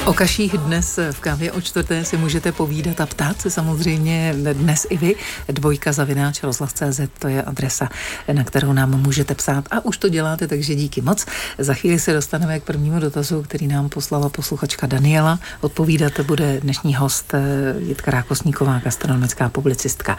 O kaších dnes v Kávě o čtvrté si můžete povídat a ptát se samozřejmě dnes i vy. 2@rozhlas.cz, to je adresa, na kterou nám můžete psát a už to děláte, takže díky moc. Za chvíli se dostaneme k prvnímu dotazu, který nám poslala posluchačka Daniela. Odpovídat bude dnešní host Jitka Rákosníková, gastronomická publicistka.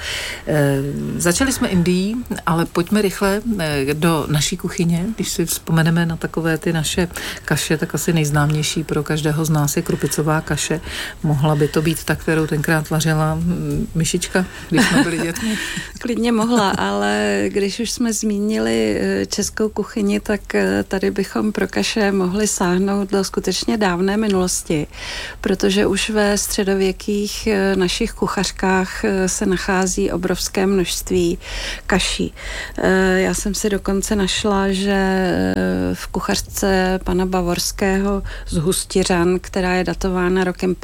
Začali jsme Indií, ale pojďme rychle do naší kuchyně. Když si vzpomeneme na takové ty naše kaše, tak asi nejznámější pro každého z nás je krupicová kaše. Mohla by to být ta, kterou tenkrát vařila myšička, když jsme byli dětmi? Klidně mohla, ale když už jsme zmínili českou kuchyni, tak tady bychom pro kaše mohli sáhnout do skutečně dávné minulosti, protože už ve středověkých našich kuchařkách se nachází obrovské množství kaší. Já jsem si dokonce našla, že v kuchařce pana Bavorského z Hustiřan, která je datována rokem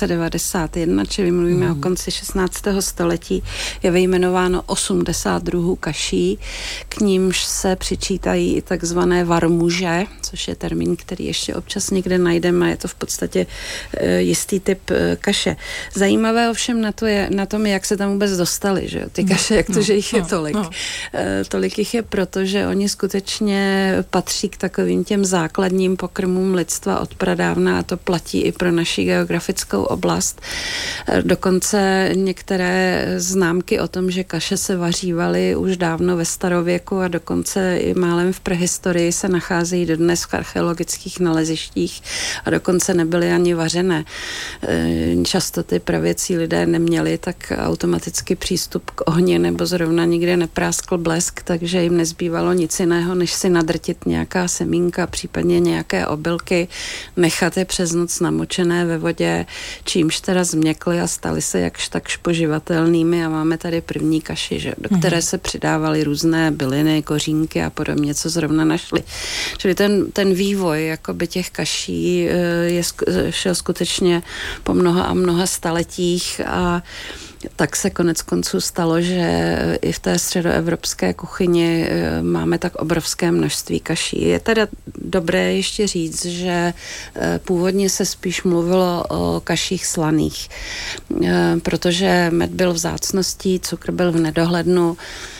1591, čili mluvíme o konci 16. století, je vyjmenováno 80 druhů kaší, k nímž se přičítají i takzvané varmuže, což je termín, který ještě občas někde najdeme, je to v podstatě jistý typ kaše. Zajímavé ovšem na tom, jak se tam vůbec dostali, že ty kaše, jak to, že jich je tolik. Tolik jich je proto, že oni skutečně patří k takovým těm základním pokrmům lidstva od pradávna a to platí i pro naši geografickou oblast. Dokonce některé známky o tom, že kaše se vařívaly už dávno ve starověku a dokonce i málem v prehistorii se nacházejí dodnes v archeologických nalezištích a dokonce nebyly ani vařené. Často ty pravěcí lidé neměli tak automaticky přístup k ohni nebo zrovna nikde nepráskl blesk, takže jim nezbývalo nic jiného, než si nadrtit nějaká semínka, případně nějaké obilky, nechat je přes noc namočené ve vodě, čímž teda změkly a staly se jakž takž poživatelnými a máme tady první kaši, že, do které se přidávaly různé byliny, kořínky a podobně, co zrovna našli. Čili ten vývoj jakoby těch kaší šel skutečně po mnoha a mnoha staletích a tak se konec konců stalo, že i v té středoevropské kuchyni máme tak obrovské množství kaší. Je teda dobré ještě říct, že původně se spíš mluvilo o kaších slaných, protože med byl vzácností, cukr byl v nedohlednu.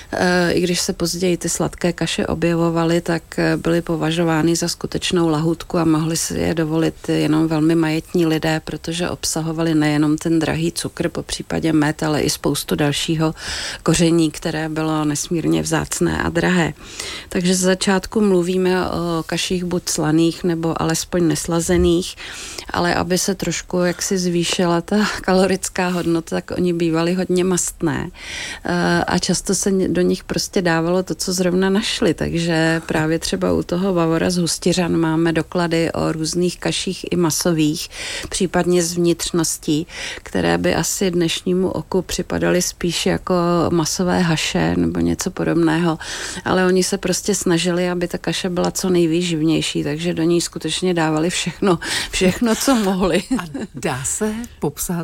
I když se později ty sladké kaše objevovaly, tak byly považovány za skutečnou lahůdku a mohli si je dovolit jenom velmi majetní lidé, protože obsahovaly nejenom ten drahý cukr, popřípadě med, ale i spoustu dalšího koření, které bylo nesmírně vzácné a drahé. Takže z začátku mluvíme o kaších buď slaných nebo alespoň neslazených, ale aby se trošku jaksi zvýšila ta kalorická hodnota, tak oni bývaly hodně mastné a často se do nich prostě dávalo to, co zrovna našli, takže právě třeba u toho Bavora z Hustiřan máme doklady o různých kaších i masových, případně z vnitřností, které by asi dnešnímu oku připadaly spíš jako masové haše nebo něco podobného, ale oni se prostě snažili, aby ta kaše byla co nejvýživnější, takže do ní skutečně dávali všechno, co mohli. A dá se popsat,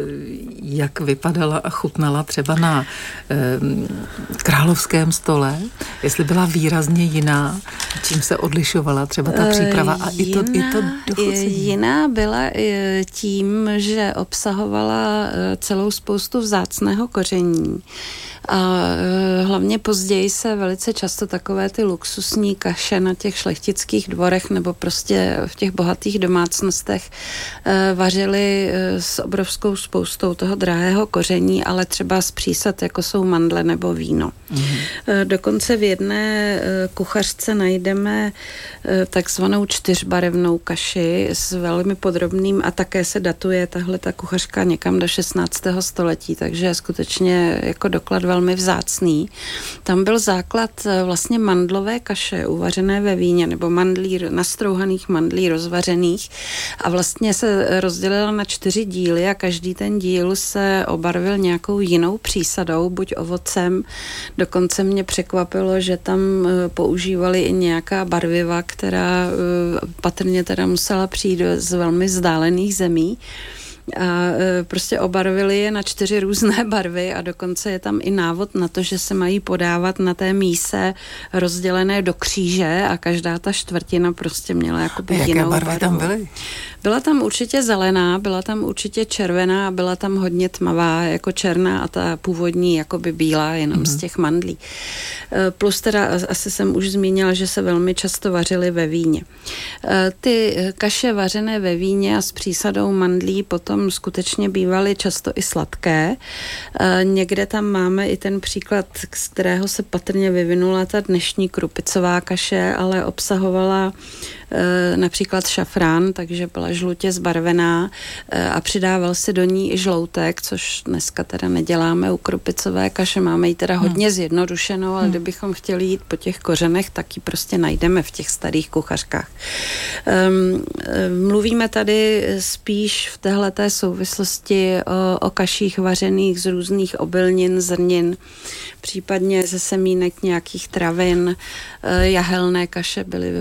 jak vypadala a chutnala třeba na královském stole, jestli byla výrazně jiná, čím se odlišovala třeba ta příprava a i to dochucení. Jiná byla tím, že obsahovala celou spoustu vzácného koření. A hlavně později se velice často takové ty luxusní kaše na těch šlechtických dvorech nebo prostě v těch bohatých domácnostech vařily s obrovskou spoustou toho drahého koření, ale třeba z přísad, jako jsou mandle nebo víno. Dokonce v jedné kuchařce najdeme takzvanou 4barevnou kaši s velmi podrobným a také se datuje tahle ta kuchařka někam do 16. století, takže je skutečně jako doklad velmi vzácný. Tam byl základ vlastně mandlové kaše uvařené ve víně nebo nastrouhaných mandlí rozvařených a vlastně se rozdělila na 4 díly a každý ten díl se obarvil nějakou jinou přísadou, buď ovocem. Dokonce mě překvapilo, že tam používali i nějaká barviva, která patrně teda musela přijít z velmi vzdálených zemí. a prostě obarvili je na 4 různé barvy a dokonce je tam i návod na to, že se mají podávat na té míse rozdělené do kříže a každá ta čtvrtina prostě měla jakoby jinou barvu. Jaké barvy tam byly? Byla tam určitě zelená, byla tam určitě červená a byla tam hodně tmavá, jako černá a ta původní jakoby bílá, jenom z těch mandlí. Plus teda asi jsem už zmínila, že se velmi často vařily ve víně. Ty kaše vařené ve víně a s přísadou mandlí potom skutečně bývaly často i sladké. Někde tam máme i ten příklad, z kterého se patrně vyvinula ta dnešní krupicová kaše, ale obsahovala například šafrán, takže byla žlutě zbarvená a přidával se do ní i žloutek, což dneska teda neděláme u krupicové kaše, máme ji teda hodně zjednodušenou, ale kdybychom chtěli jít po těch kořenech, tak ji prostě najdeme v těch starých kuchařkách. Mluvíme tady spíš v téhleté souvislosti o kaších vařených z různých obilnin, zrnin, případně ze semínek nějakých travin. Jahelné kaše byly